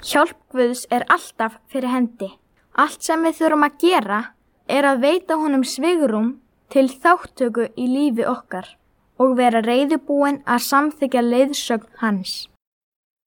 Hjálp Guðs alltaf fyrir hendi. Allt sem við þurfum að gera að veita honum svigrúm til þátttöku í lífi okkar og vera reiðubúin að samþykkja leiðsögn hans.